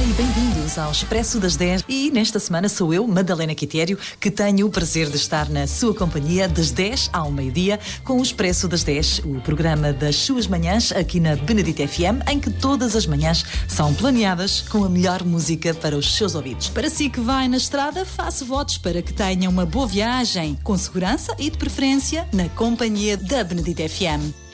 e bem-vindos ao Expresso das 10. E nesta semana sou eu, Madalena Quitério, que tenho o prazer de estar na sua companhia das 10 ao meio-dia com o Expresso das 10, o programa das suas manhãs aqui na Benedita FM, em que todas as manhãs são planeadas com a melhor música para os seus ouvidos. Para si que vai na estrada, faço votos para que tenha uma boa viagem, com segurança e de preferência na companhia da Benedita FM.